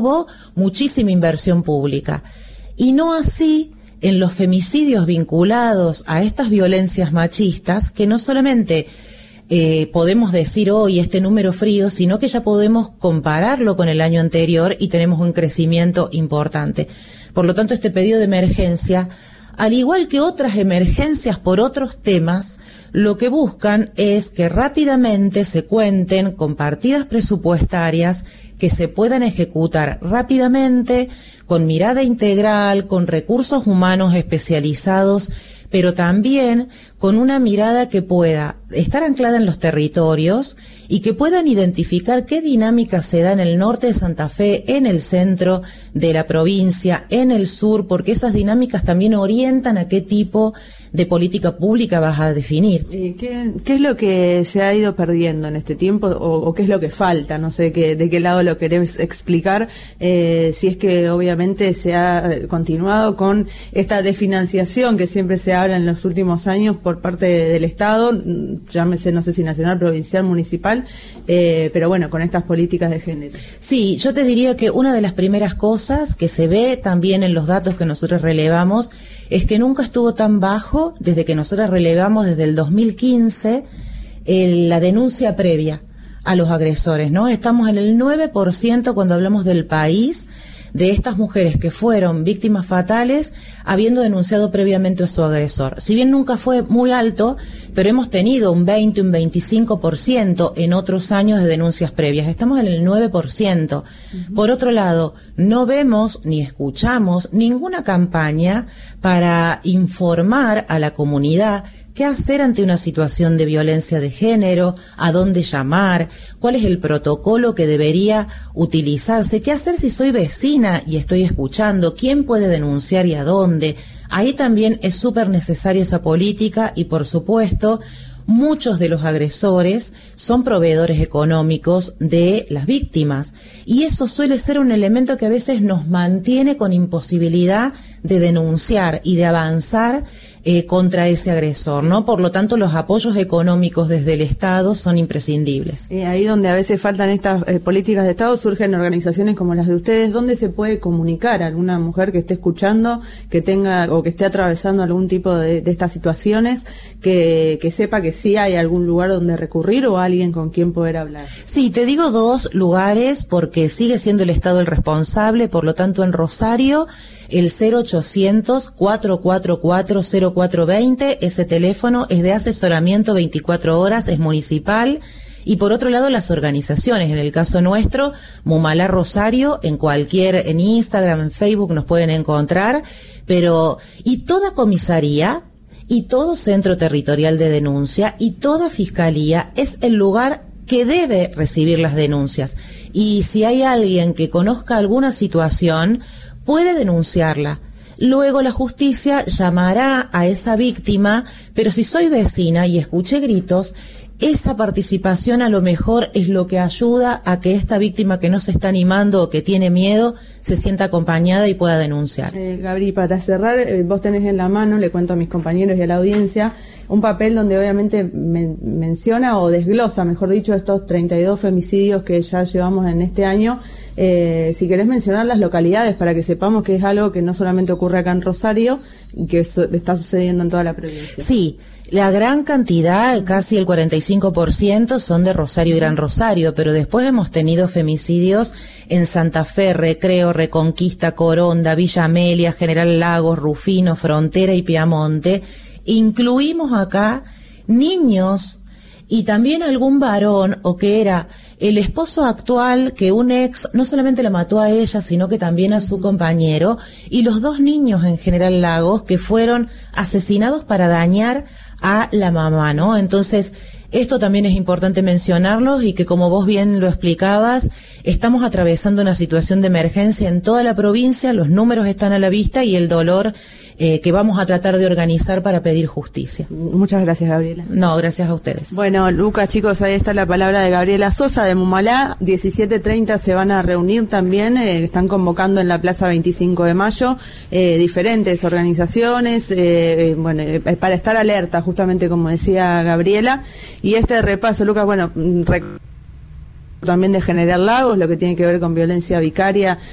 hubo muchísima inversión pública. Y no así en los femicidios vinculados a estas violencias machistas, que no solamente podemos decir hoy este número frío, sino que ya podemos compararlo con el año anterior y tenemos un crecimiento importante. Por lo tanto, este pedido de emergencia, al igual que otras emergencias por otros temas, lo que buscan es que rápidamente se cuenten con partidas presupuestarias que se puedan ejecutar rápidamente, con mirada integral, con recursos humanos especializados, pero también con una mirada que pueda estar anclada en los territorios y que puedan identificar qué dinámica se da en el norte de Santa Fe, en el centro de la provincia, en el sur, porque esas dinámicas también orientan a qué tipo de política pública vas a definir. ¿Qué es lo que se ha ido perdiendo en este tiempo o qué es lo que falta? No sé de qué lado lo querés explicar, si es que obviamente se ha continuado con esta desfinanciación que siempre se habla en los últimos años por parte del Estado, llámese, no sé si nacional, provincial, municipal, pero bueno, con estas políticas de género. Sí, yo te diría que una de las primeras cosas que se ve también en los datos que nosotros relevamos es que nunca estuvo tan bajo, desde que nosotros relevamos desde el 2015, la denuncia previa a los agresores, ¿no? Estamos en el 9% cuando hablamos del país, de estas mujeres que fueron víctimas fatales habiendo denunciado previamente a su agresor. Si bien nunca fue muy alto, pero hemos tenido un 20, un 25% en otros años de denuncias previas. Estamos en el 9%. Por otro lado, no vemos ni escuchamos ninguna campaña para informar a la comunidad qué hacer ante una situación de violencia de género, a dónde llamar, cuál es el protocolo que debería utilizarse, qué hacer si soy vecina y estoy escuchando, quién puede denunciar y a dónde. Ahí también es súper necesaria esa política y, por supuesto, muchos de los agresores son proveedores económicos de las víctimas y eso suele ser un elemento que a veces nos mantiene con imposibilidad de denunciar y de avanzar contra ese agresor, ¿no? Por lo tanto, los apoyos económicos desde el Estado son imprescindibles. Ahí donde a veces faltan estas políticas de Estado, surgen organizaciones como las de ustedes. ¿Dónde se puede comunicar a alguna mujer que esté escuchando, que tenga o que esté atravesando algún tipo de estas situaciones, que sepa que sí hay algún lugar donde recurrir o alguien con quien poder hablar? Sí, te digo 2 lugares porque sigue siendo el Estado el responsable, por lo tanto en Rosario el 0800-444-0420, ese teléfono es de asesoramiento 24 horas, es municipal. Y por otro lado, las organizaciones, en el caso nuestro, Mumalá Rosario, en Instagram, en Facebook nos pueden encontrar, y toda comisaría, y todo centro territorial de denuncia, y toda fiscalía es el lugar que debe recibir las denuncias. Y si hay alguien que conozca alguna situación, puede denunciarla. Luego la justicia llamará a esa víctima, pero si soy vecina y escuché gritos, esa participación a lo mejor es lo que ayuda a que esta víctima que no se está animando o que tiene miedo se sienta acompañada y pueda denunciar. Gabri, para cerrar, vos tenés en la mano, le cuento a mis compañeros y a la audiencia, un papel donde obviamente menciona o desglosa, mejor dicho, estos 32 femicidios que ya llevamos en este año. Si querés mencionar las localidades para que sepamos que es algo que no solamente ocurre acá en Rosario y que está sucediendo en toda la provincia. Sí, la gran cantidad, casi el 45%, son de Rosario y Gran Rosario, pero después hemos tenido femicidios en Santa Fe, Recreo, Reconquista, Coronda, Villa Amelia, General Lagos, Rufino, Frontera y Piamonte. Incluimos acá niños y también algún varón o que era el esposo actual que un ex no solamente la mató a ella, sino que también a su compañero, y los 2 niños en General Lagos que fueron asesinados para dañar a la mamá, ¿no? Entonces, esto también es importante mencionarlo y que, como vos bien lo explicabas, estamos atravesando una situación de emergencia en toda la provincia, los números están a la vista y el dolor que vamos a tratar de organizar para pedir justicia. Muchas gracias, Gabriela. No, gracias a ustedes. Bueno, Lucas, chicos, ahí está la palabra de Gabriela Sosa de Mumalá. 17:30 se van a reunir también, están convocando en la Plaza 25 de Mayo diferentes organizaciones, para estar alerta, justamente como decía Gabriela. Y este repaso, Lucas, también de General Lagos, lo que tiene que ver con violencia vicaria